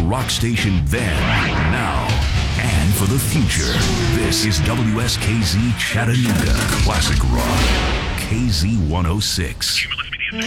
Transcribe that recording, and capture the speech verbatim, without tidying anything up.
rock station then, now, and for the future. This is W S K Z Chattanooga. Classic rock. K Z one oh six.